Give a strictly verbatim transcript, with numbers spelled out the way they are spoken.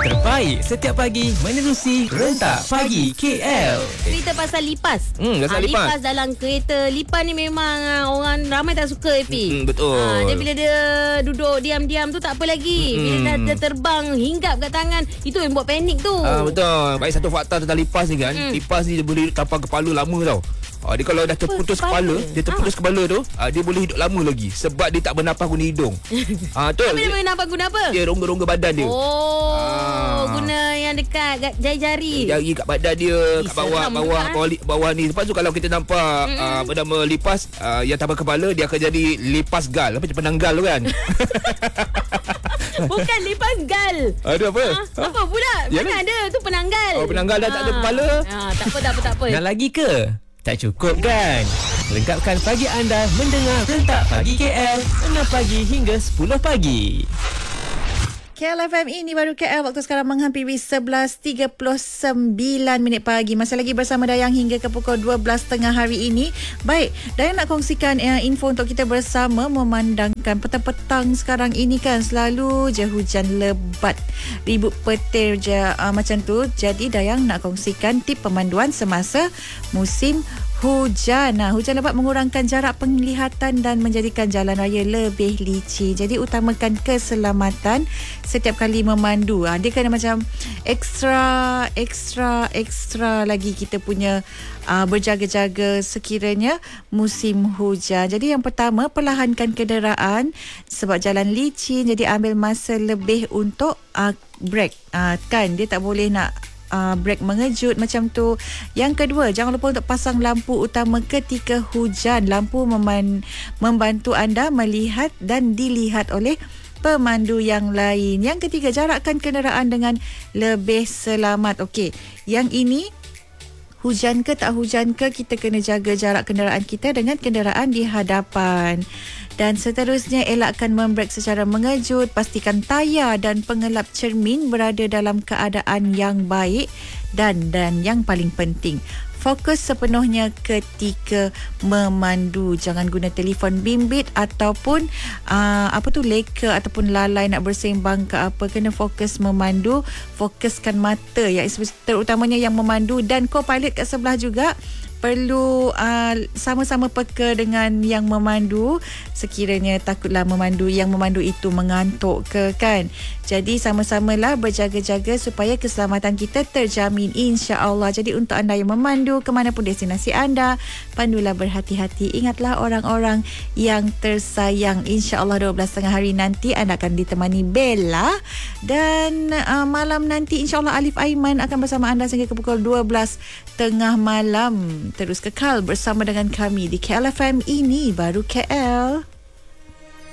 terbaik setiap pagi menerusi Rentak Pagi K L. Cerita pasal lipas. Hmm, pasal ha, lipas. Lipas dalam kereta. Lipas ni memang uh, orang ramai tak suka, Epi. Hmm, betul. Ha, dia bila dia duduk diam-diam tu tak apa lagi. Hmm. Bila dah dia terbang, hinggap kat tangan, itu yang buat panik tu. Ah, betul. Baik, satu fakta tentang lipas ni kan. Hmm. Lipas ni dia boleh duduk tampang kepala lama tau. Ah, dia kalau dah terputus kepala? kepala, dia terputus Ah. kepala tu, ah, dia boleh hidup lama lagi sebab dia tak bernafas guna hidung. Ah, tu. Tapi dia boleh nampak guna apa? Dia rongga-rongga badan dia. Oh, Ah. guna yang dekat kat jari-jari. Jari kat badan dia, Eh, kat bawah seram bawah juga, bawah, li, bawah ni. Lepas tu kalau kita nampak ah, apa nama lipas ah, yang tampal kepala, dia akan jadi lipas gal. Apa penanggal tu kan? Bukan lipas gal. Ada apa? Ha, apa pula? Ya Mana kan? ada tu penanggal. Oh, penanggal dah tak ada Ah. kepala. Ah, tak apa, tak apa, tak apa. Nak lagi ke? Tak cukup kan? Lengkapkan pagi anda mendengar Rentak Pagi K L enam pagi hingga sepuluh pagi. K L F M ini baru K L, waktu sekarang menghampiri sebelas tiga puluh sembilan minit pagi. Masih lagi bersama Dayang hingga ke pukul dua belas tiga puluh hari ini. Baik, Dayang nak kongsikan uh, info untuk kita bersama memandangkan petang-petang sekarang ini kan selalu je hujan lebat, ribut petir je uh, macam tu. Jadi Dayang nak kongsikan tip pemanduan semasa musim hujan. Nah, hujan lebat mengurangkan jarak penglihatan dan menjadikan jalan raya lebih licin. Jadi utamakan keselamatan setiap kali memandu. Ha, dia kena macam ekstra ekstra ekstra lagi kita punya uh, berjaga-jaga sekiranya musim hujan. Jadi yang pertama, perlahankan kenderaan sebab jalan licin. Jadi ambil masa lebih untuk uh, brake. Uh, kan dia tak boleh nak Uh, brek mengejut macam tu. Yang kedua, jangan lupa untuk pasang lampu utama ketika hujan. Lampu meman- membantu anda melihat dan dilihat oleh pemandu yang lain. Yang ketiga, jarakkan kenderaan dengan lebih selamat. Okey, yang ini hujan ke tak hujan ke, kita kena jaga jarak kenderaan kita dengan kenderaan di hadapan. Dan seterusnya, elakkan membrek secara mengejut. Pastikan tayar dan pengelap cermin berada dalam keadaan yang baik. Dan dan yang paling penting, fokus sepenuhnya ketika memandu. Jangan guna telefon bimbit ataupun uh, apa tu leka ataupun lalai nak bersembang ke apa. Kena fokus memandu, fokuskan mata ya, terutamanya yang memandu, dan co-pilot kat sebelah juga perlu uh, sama-sama peka dengan yang memandu sekiranya takutlah memandu yang memandu itu mengantuk ke kan. Jadi sama-samalah berjaga-jaga supaya keselamatan kita terjamin, insya-Allah. Jadi untuk anda yang memandu ke mana pun destinasi anda, pandulah berhati-hati. Ingatlah orang-orang yang tersayang. Insya-Allah dua belas tiga puluh hari nanti anda akan ditemani Bella, dan uh, malam nanti insya-Allah Alif Aiman akan bersama anda sehingga ke pukul dua belas tengah malam. Terus kekal bersama dengan kami di K L F M, ini baru K L.